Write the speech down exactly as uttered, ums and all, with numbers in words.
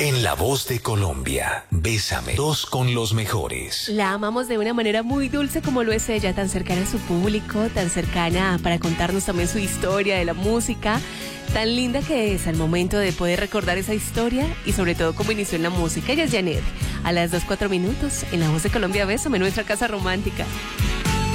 En La Voz de Colombia, Bésame, dos con los mejores. La amamos de una manera muy dulce como lo es ella, tan cercana a su público, tan cercana para contarnos también su historia de la música, tan linda que es al momento de poder recordar esa historia y sobre todo cómo inició en la música. Ella es Janet, a las dos cuatro minutos, en La Voz de Colombia, Bésame, nuestra casa romántica.